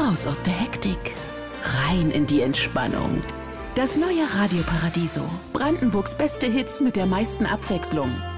Raus aus der Hektik, rein in die Entspannung. Das neue Radio Paradiso. Brandenburgs beste Hits mit der meisten Abwechslung.